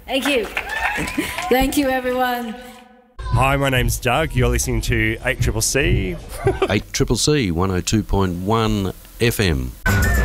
Thank you. Thank you, everyone. Hi, my name's Doug. You're listening to 8CCC. 8CCC 102.1 FM.